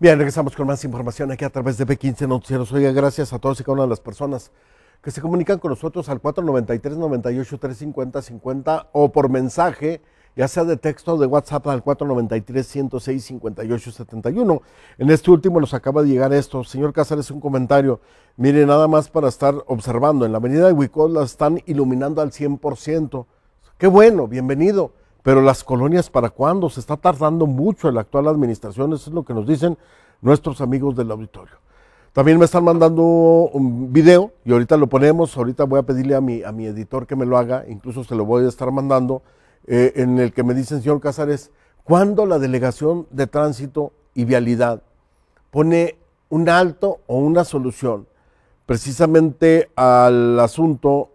Bien, regresamos con más información aquí a través de B15 Noticieros. Oiga, gracias a todos y cada una de las personas que se comunican con nosotros al 493-98-350-50 o por mensaje, ya sea de texto o de WhatsApp al 493-106-5871. En este último nos acaba de llegar esto. Señor Cázares, un comentario. Mire, nada más para estar observando. En la avenida de Huicol la están iluminando al 100%. Qué bueno, bienvenido. Pero las colonias, ¿para cuándo? Se está tardando mucho en la actual administración, eso es lo que nos dicen nuestros amigos del auditorio. También me están mandando un video y ahorita lo ponemos, ahorita voy a pedirle a mi editor que me lo haga, incluso se lo voy a estar mandando, en el que me dicen, señor Cázares, ¿cuándo la Delegación de Tránsito y Vialidad pone un alto o una solución precisamente al asunto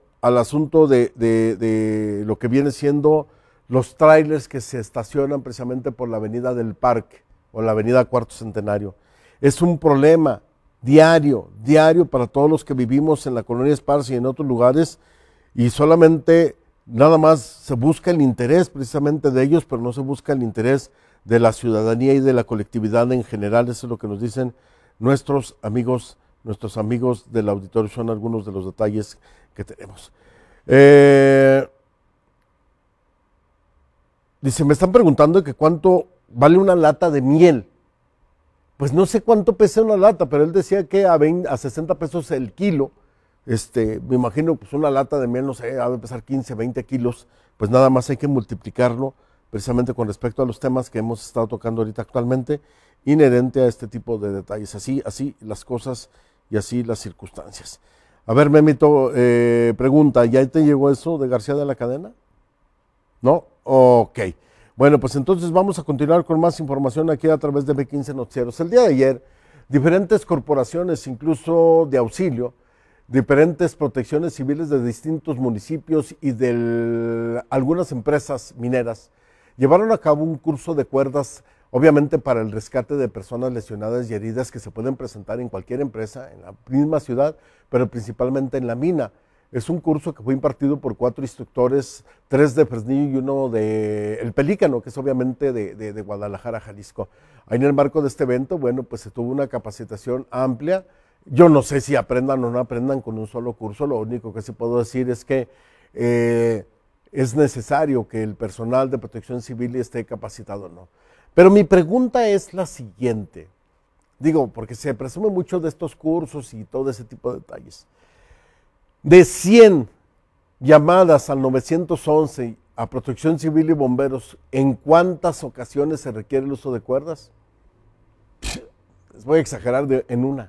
de lo que viene siendo los trailers que se estacionan precisamente por la avenida del Parque o la avenida Cuarto Centenario? Es un problema diario para todos los que vivimos en la Colonia Esparza y en otros lugares, y solamente nada más se busca el interés precisamente de ellos, pero no se busca el interés de la ciudadanía y de la colectividad en general. Eso es lo que nos dicen nuestros amigos del auditorio. Son algunos de los detalles que tenemos. Dice, me están preguntando que cuánto vale una lata de miel. Pues no sé cuánto pesa una lata, pero él decía que a 60 pesos el kilo. Me imagino, pues una lata de miel, no sé, ha de pesar 15, 20 kilos. Pues nada más hay que multiplicarlo, precisamente con respecto a los temas que hemos estado tocando ahorita actualmente, inherente a este tipo de detalles. Así las cosas y así las circunstancias. A ver, Memito, pregunta, ¿ya te llegó eso de García de la Cadena? ¿No? Ok. Bueno, pues entonces vamos a continuar con más información aquí a través de B15 Noticieros. El día de ayer, diferentes corporaciones, incluso de auxilio, diferentes protecciones civiles de distintos municipios y de algunas empresas mineras, llevaron a cabo un curso de cuerdas, obviamente para el rescate de personas lesionadas y heridas que se pueden presentar en cualquier empresa, en la misma ciudad, pero principalmente en la mina. Es un curso que fue impartido por 4 instructores, 3 de Fresnillo y 1 de El Pelícano, que es obviamente de Guadalajara, Jalisco. Ahí en el marco de este evento, bueno, pues se tuvo una capacitación amplia. Yo no sé si aprendan o no aprendan con un solo curso, lo único que sí puedo decir es que es necesario que el personal de protección civil esté capacitado o no. Pero mi pregunta es la siguiente, digo, porque se presume mucho de estos cursos y todo ese tipo de detalles. De 100 llamadas al 911 a Protección Civil y Bomberos, ¿en cuántas ocasiones se requiere el uso de cuerdas? Les voy a exagerar en una.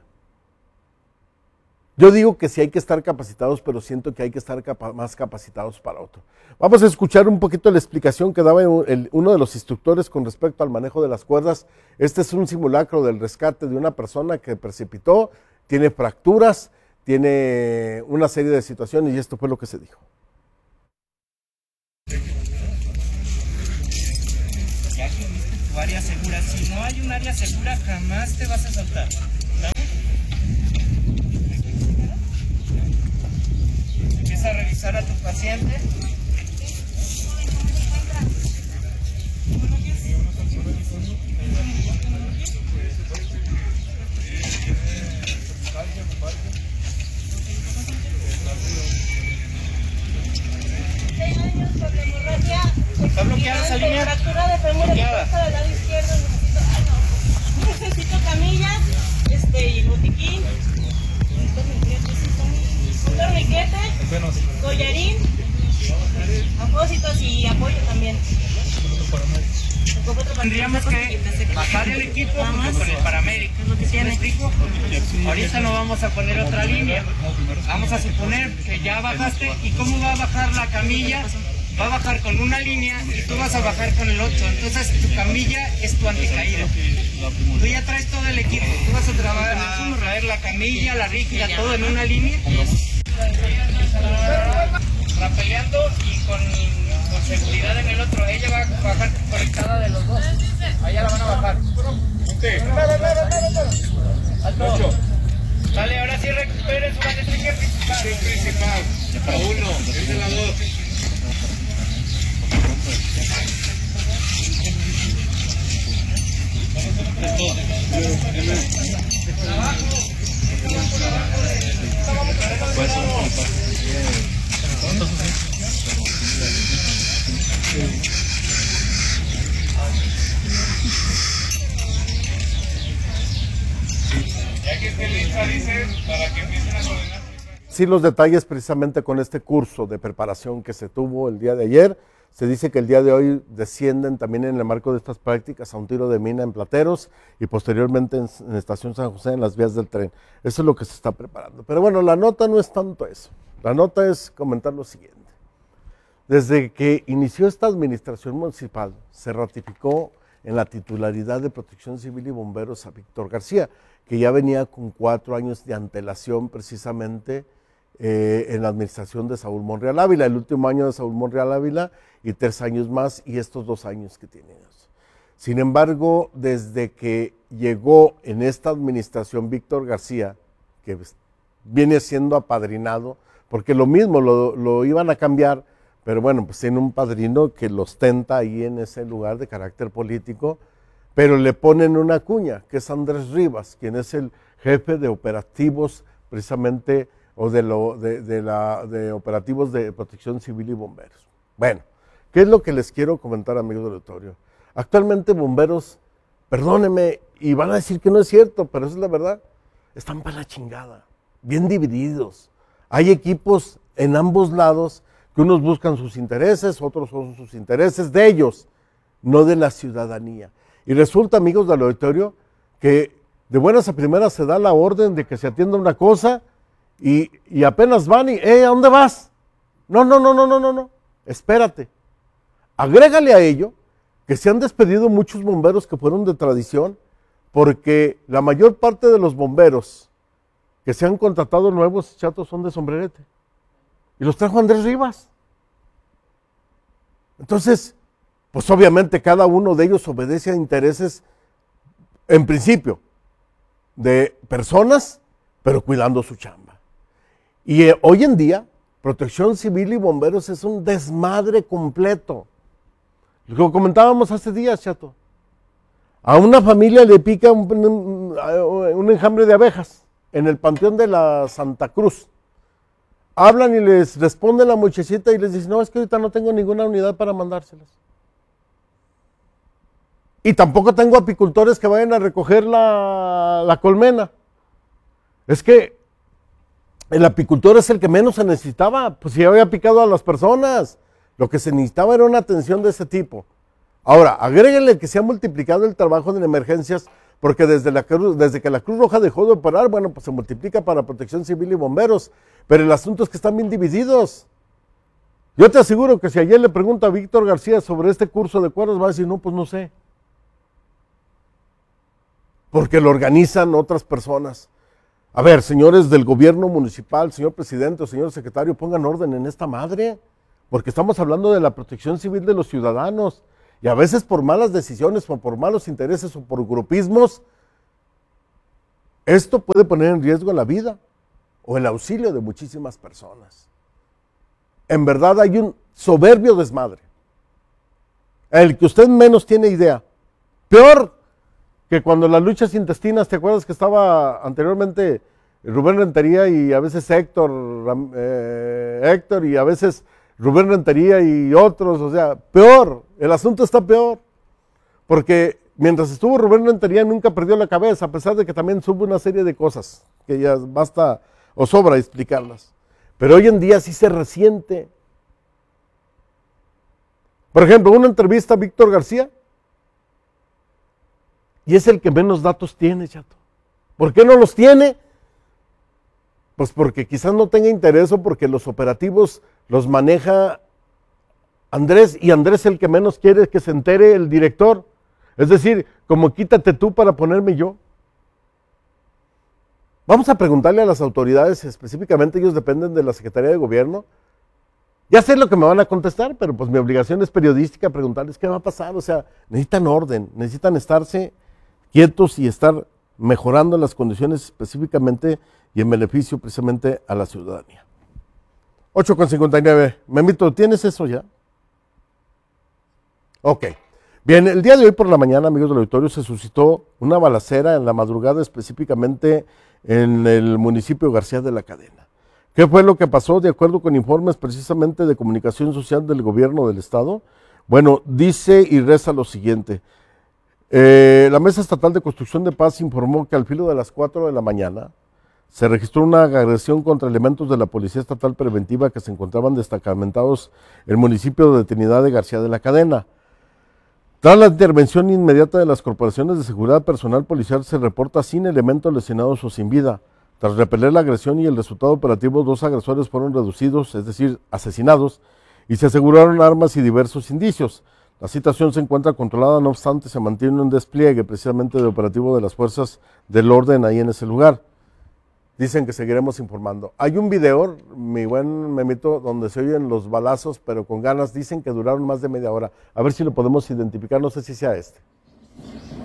Yo digo que sí hay que estar capacitados, pero siento que hay que estar más capacitados para otro. Vamos a escuchar un poquito la explicación que daba uno de los instructores con respecto al manejo de las cuerdas. Este es un simulacro del rescate de una persona que precipitó, tiene fracturas, tiene una serie de situaciones y esto fue lo que se dijo. Ya que viste tu área segura, si no hay un área segura jamás te vas a saltar. Empieza a revisar a tu paciente. ¿Está bloqueada esa línea? Fractura de fémur expuesta del lado izquierdo. Necesito camillas, y botiquín, un torniquete, collarín, apósitos y apoyo también. Tendríamos que bajar el equipo junto con el paramédico. ¿Me explico? Ahorita no vamos a poner otra línea. Vamos a suponer que ya bajaste. ¿Y cómo va a bajar la camilla? Va a bajar con una línea y tú vas a bajar con el otro. Entonces tu camilla es tu anticaída. Tú ya traes todo el equipo. Tú vas a traer la camilla, la rígida, todo en una línea. Rapeleando y con seguridad en el otro. Ella va a bajar conectada de los dos. Allá la van a bajar. Alto. Dale, ahora sí recupere su base principal. Para uno, es la dos. Sí, los detalles precisamente con este curso de preparación que se tuvo el día de ayer. Se dice que el día de hoy descienden también en el marco de estas prácticas a un tiro de mina en Plateros y posteriormente en Estación San José en las vías del tren. Eso es lo que se está preparando. Pero bueno, la nota no es tanto eso. La nota es comentar lo siguiente. Desde que inició esta administración municipal, se ratificó en la titularidad de Protección Civil y Bomberos a Víctor García, que ya venía con 4 años de antelación precisamente en la administración de Saúl Monreal Ávila, el último año de Saúl Monreal Ávila y 3 años más y estos 2 años que tienen ellos. Sin embargo, desde que llegó en esta administración Víctor García, que viene siendo apadrinado, porque lo mismo lo iban a cambiar, pero bueno, pues tiene un padrino que lo ostenta ahí en ese lugar de carácter político, pero le ponen una cuña, que es Andrés Rivas, quien es el jefe de operativos precisamente, o de operativos de protección civil y bomberos. Bueno, ¿qué es lo que les quiero comentar, amigos del auditorio? Actualmente bomberos, perdónenme, y van a decir que no es cierto, pero esa es la verdad, están para la chingada, bien divididos. Hay equipos en ambos lados que unos buscan sus intereses, otros son sus intereses de ellos, no de la ciudadanía. Y resulta, amigos del auditorio, que de buenas a primeras se da la orden de que se atienda una cosa y apenas van y, ¿a dónde vas? No, espérate. Agrégale a ello que se han despedido muchos bomberos que fueron de tradición, porque la mayor parte de los bomberos que se han contratado nuevos, chatos, son de sombrerete. Y los trajo Andrés Rivas. Entonces, pues obviamente cada uno de ellos obedece a intereses, en principio, de personas, pero cuidando su chamba. Y hoy en día, Protección Civil y Bomberos es un desmadre completo. Lo comentábamos hace días, chato. A una familia le pica un enjambre de abejas en el panteón de la Santa Cruz. Hablan y les responde la muchachita y les dice, no, es que ahorita no tengo ninguna unidad para mandárselas. Y tampoco tengo apicultores que vayan a recoger la colmena. Es que el apicultor es el que menos se necesitaba, pues si había picado a las personas. Lo que se necesitaba era una atención de ese tipo. Ahora, agréguenle que se ha multiplicado el trabajo en emergencias, porque desde que la Cruz Roja dejó de operar, bueno, pues se multiplica para Protección Civil y Bomberos, pero el asunto es que están bien divididos. Yo te aseguro que si ayer le pregunto a Víctor García sobre este curso de cuerdas, va a decir, no, pues no sé. Porque lo organizan otras personas. A ver, señores del gobierno municipal, señor presidente o señor secretario, pongan orden en esta madre, porque estamos hablando de la protección civil de los ciudadanos, y a veces por malas decisiones, o por malos intereses, o por grupismos, esto puede poner en riesgo la vida, o el auxilio de muchísimas personas. En verdad hay un soberbio desmadre, el que usted menos tiene idea, peor que cuando las luchas intestinas, ¿te acuerdas que estaba anteriormente Rubén Rentería y a veces Héctor y a veces Rubén Rentería y otros? O sea, peor, el asunto está peor, porque mientras estuvo Rubén Rentería nunca perdió la cabeza, a pesar de que también supo una serie de cosas, que ya basta o sobra explicarlas, pero hoy en día sí se resiente. Por ejemplo, una entrevista a Víctor García, y es el que menos datos tiene, chato. ¿Por qué no los tiene? Pues porque quizás no tenga interés o porque los operativos los maneja Andrés, y Andrés es el que menos quiere que se entere el director. Es decir, como quítate tú para ponerme yo. Vamos a preguntarle a las autoridades, específicamente ellos dependen de la Secretaría de Gobierno. Ya sé lo que me van a contestar, pero pues mi obligación es periodística preguntarles qué va a pasar. O sea, necesitan orden, necesitan estarse quietos y estar mejorando las condiciones específicamente y en beneficio precisamente a la ciudadanía. 8:59. Memito, ¿tienes eso ya? Ok. Bien, el día de hoy por la mañana, amigos del auditorio, se suscitó una balacera en la madrugada, específicamente en el municipio de García de la Cadena. ¿Qué fue lo que pasó? De acuerdo con informes precisamente de comunicación social del gobierno del estado, bueno, dice y reza lo siguiente. La Mesa Estatal de Construcción de Paz informó que al filo de las 4 de la mañana se registró una agresión contra elementos de la Policía Estatal Preventiva que se encontraban destacamentados en el municipio de Trinidad de García de la Cadena. Tras la intervención inmediata de las corporaciones de seguridad personal policial, se reporta sin elementos lesionados o sin vida. Tras repeler la agresión y el resultado operativo, 2 agresores fueron reducidos, es decir, asesinados, y se aseguraron armas y diversos indicios. La situación se encuentra controlada, no obstante, se mantiene un despliegue precisamente de operativo de las fuerzas del orden ahí en ese lugar. Dicen que seguiremos informando. Hay un video, mi buen Memito, donde se oyen los balazos, pero con ganas. Dicen que duraron más de media hora. A ver si lo podemos identificar, no sé si sea este.